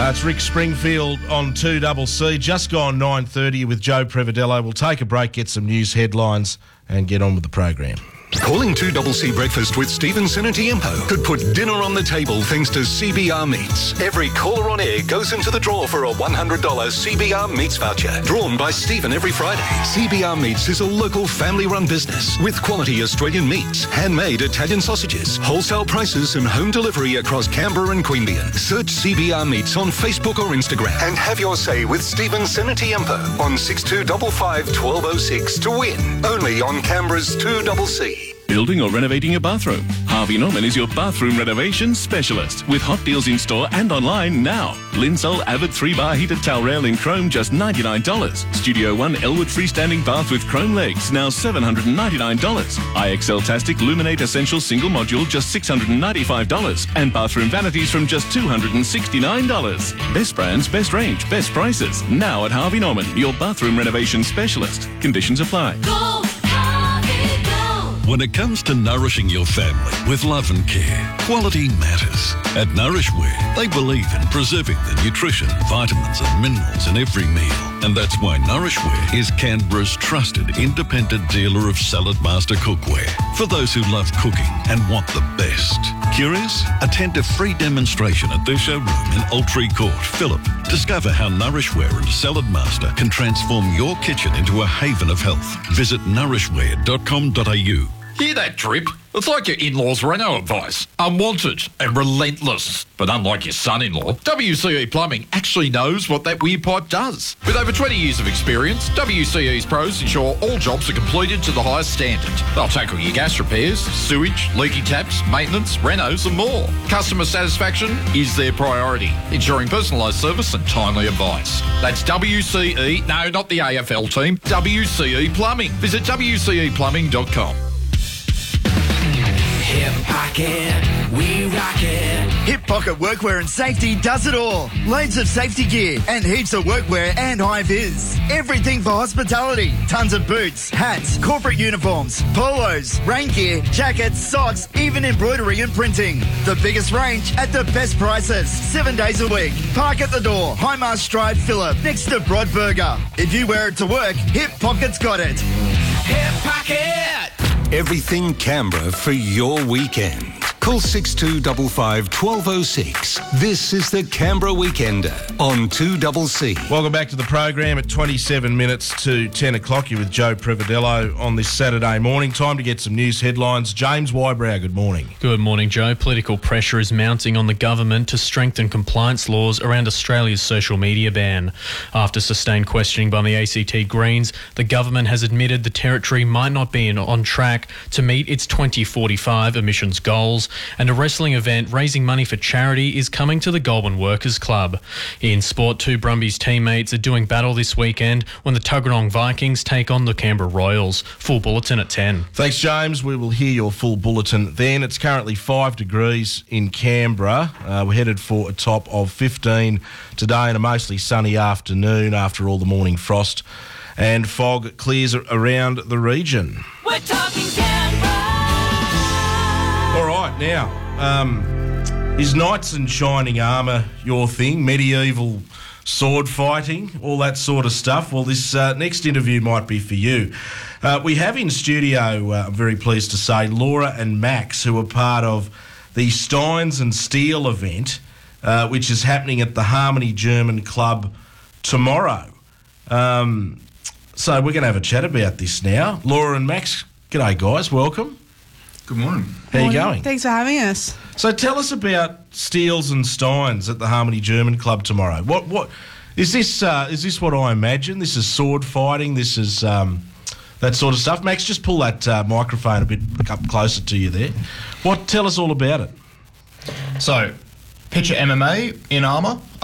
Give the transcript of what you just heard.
It's Rick Springfield on 2CC. Just gone 9:30 with Joe Previdello. We'll take a break, get some news headlines and get on with the program. Calling 2CC Breakfast with Stephen Senatiempo could put dinner on the table thanks to CBR Meats. Every caller on air goes into the draw for a $100 CBR Meats voucher, drawn by Stephen every Friday. CBR Meats is a local family-run business with quality Australian meats, handmade Italian sausages, wholesale prices and home delivery across Canberra and Queanbeyan. Search CBR Meats on Facebook or Instagram and have your say with Stephen Senatiempo on 6255 1206 to win. Only on Canberra's 2CC. Building or renovating a bathroom? Harvey Norman is your bathroom renovation specialist with hot deals in store and online now. Linsol Avid 3-bar heated towel rail in chrome, just $99. Studio One Elwood freestanding bath with chrome legs, now $799. IXL Tastic Luminate Essential single module, just $695. And bathroom vanities from just $269. Best brands, best range, best prices. Now at Harvey Norman, your bathroom renovation specialist. Conditions apply. Go! When it comes to nourishing your family with love and care, quality matters. At Nourishwear, they believe in preserving the nutrition, vitamins and minerals in every meal. And that's why Nourishwear is Canberra's trusted independent dealer of Salad Master cookware for those who love cooking and want the best. Curious? Attend a free demonstration at their showroom in Altree Court, Phillip. Discover how Nourishwear and Salad Master can transform your kitchen into a haven of health. Visit nourishwear.com.au. Hear that drip? It's like your in-laws' Renault advice. Unwanted and relentless. But unlike your son-in-law, WCE Plumbing actually knows what that weir pipe does. With over 20 years of experience, WCE's pros ensure all jobs are completed to the highest standard. They'll tackle your gas repairs, sewage, leaky taps, maintenance, renos and more. Customer satisfaction is their priority, ensuring personalised service and timely advice. That's WCE, no, not the AFL team, WCE Plumbing. Visit WCEplumbing.com. Hip Pocket, we rock it. Hip Pocket Workwear and Safety does it all. Loads of safety gear and heaps of workwear and high vis. Everything for hospitality. Tons of boots, hats, corporate uniforms, polos, rain gear, jackets, socks, even embroidery and printing. The biggest range at the best prices. 7 days a week. Park at the door. Highmast Drive, Phillip, next to Broadburger. If you wear it to work, Hip Pocket's got it. Hip Pocket! Everything Canberra for your weekend. Call 6255 1206. This is the Canberra Weekender on 2CC. Welcome back to the program at 27 minutes to 10 o'clock. You're with Joe Previdello on this Saturday morning. Time to get some news headlines. James Wybrow, good morning. Good morning, Joe. Political pressure is mounting on the government to strengthen compliance laws around Australia's social media ban. After sustained questioning by the ACT Greens, the government has admitted the territory might not be on track to meet its 2045 emissions goals, and a wrestling event raising money for charity is coming to the Goulburn Workers Club. In sport, two Brumbies teammates are doing battle this weekend when the Tuggeranong Vikings take on the Canberra Royals. Full bulletin at 10. Thanks, James. We will hear your full bulletin then. It's currently 5 degrees in Canberra. We're headed for a top of 15 today and a mostly sunny afternoon after all the morning frost, and fog clears around the region. We're talking Canberra! All right, now, is knights in shining armour your thing? Medieval sword fighting, all that sort of stuff? Well, this next interview might be for you. We have in studio, I'm very pleased to say, Laura and Max, who are part of the Steins and Steel event, which is happening at the Harmony German Club tomorrow. So we're going to have a chat about this now. Laura and Max, g'day guys, welcome. Good morning. How are you going? Thanks for having us. So tell us about Steels and Steins at the Harmony German Club tomorrow. What is this? Is this what I imagine? This is sword fighting. This is that sort of stuff. Max, just pull that microphone a bit up closer to you there. Tell us all about it. So, picture MMA in armour.